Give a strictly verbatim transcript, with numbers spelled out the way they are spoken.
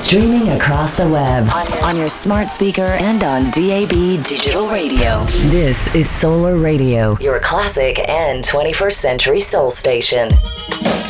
Streaming across the web, on, on your smart speaker, and on D A B digital radio. This is Solar Radio, your classic and twenty-first century soul station.